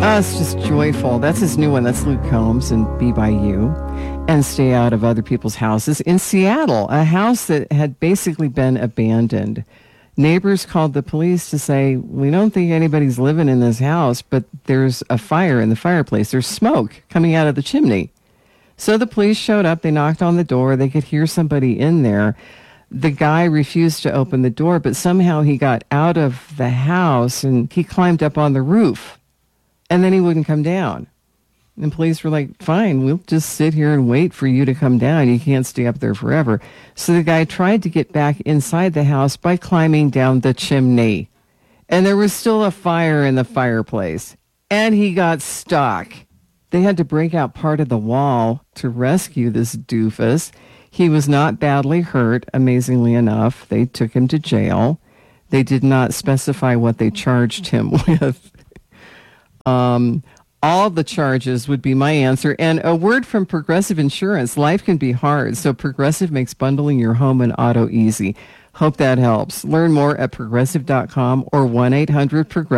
It's just joyful. That's his new one. That's Luke Combs and Be By You. And stay out of other people's houses. In Seattle, a house that had basically been abandoned. Neighbors called the police to say, we don't think anybody's living in this house, but there's a fire in the fireplace. There's smoke coming out of the chimney. So the police showed up. They knocked on the door. They could hear somebody in there. The guy refused to open the door, but somehow he got out of the house and he climbed up on the roof. And then he wouldn't come down. And police were like, fine, we'll just sit here and wait for you to come down. You can't stay up there forever. So the guy tried to get back inside the house by climbing down the chimney. And there was still a fire in the fireplace. And he got stuck. They had to break out part of the wall to rescue this doofus. He was not badly hurt, amazingly enough. They took him to jail. They did not specify what they charged him with. All the charges would be my answer. And a word from Progressive Insurance. Life can be hard, so Progressive makes bundling your home and auto easy. Hope that helps. Learn more at progressive.com or 1-800-PROGRESSIVE.